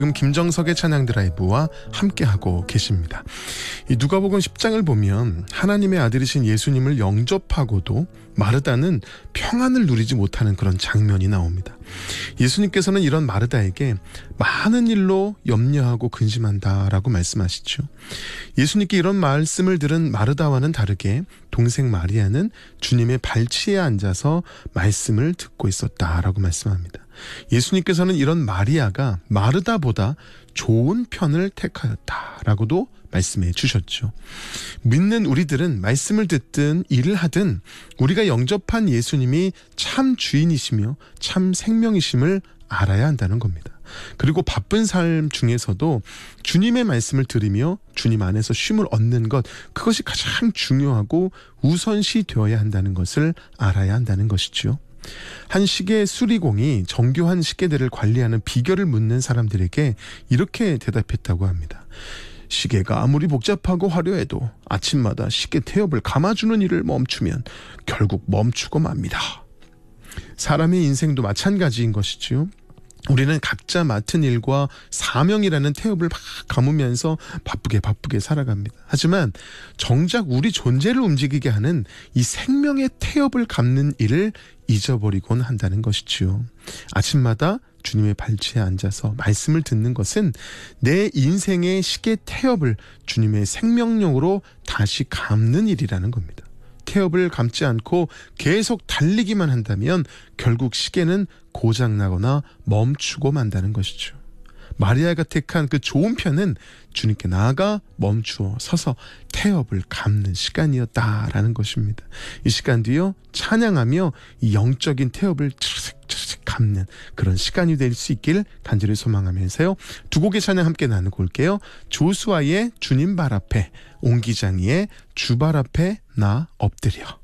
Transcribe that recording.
지금 김정석의 찬양 드라이브와 함께하고 계십니다. 이 누가복음 10장을 보면 하나님의 아들이신 예수님을 영접하고도 마르다는 평안을 누리지 못하는 그런 장면이 나옵니다. 예수님께서는 이런 마르다에게 많은 일로 염려하고 근심한다라고 말씀하시죠. 예수님께 이런 말씀을 들은 마르다와는 다르게 동생 마리아는 주님의 발치에 앉아서 말씀을 듣고 있었다라고 말씀합니다. 예수님께서는 이런 마리아가 마르다보다 좋은 편을 택하였다라고도 말씀해 주셨죠. 믿는 우리들은 말씀을 듣든 일을 하든 우리가 영접한 예수님이 참 주인이시며 참 생명이심을 알아야 한다는 겁니다. 그리고 바쁜 삶 중에서도 주님의 말씀을 들으며 주님 안에서 쉼을 얻는 것, 그것이 가장 중요하고 우선시 되어야 한다는 것을 알아야 한다는 것이죠. 한 시계 수리공이 정교한 시계들을 관리하는 비결을 묻는 사람들에게 이렇게 대답했다고 합니다. 시계가 아무리 복잡하고 화려해도 아침마다 시계 태엽을 감아주는 일을 멈추면 결국 멈추고 맙니다. 사람의 인생도 마찬가지인 것이지요. 우리는 각자 맡은 일과 사명이라는 태엽을 막 감으면서 바쁘게 살아갑니다. 하지만 정작 우리 존재를 움직이게 하는 이 생명의 태엽을 감는 일을 잊어버리곤 한다는 것이지요. 아침마다 주님의 발치에 앉아서 말씀을 듣는 것은 내 인생의 시계 태엽을 주님의 생명력으로 다시 감는 일이라는 겁니다. 태엽을 감지 않고 계속 달리기만 한다면 결국 시계는 고장나거나 멈추고 만다는 것이죠. 마리아가 택한 그 좋은 편은 주님께 나아가 멈추어 서서 태엽을 감는 시간이었다라는 것입니다. 이 시간도요, 찬양하며 이 영적인 태엽을 차르륵 감는 그런 시간이 될 수 있길 간절히 소망하면서요, 두 곡의 찬양 함께 나누고 올게요. 조수아의 주님 발 앞에, 옹기장이의 주 발 앞에 나 엎드려.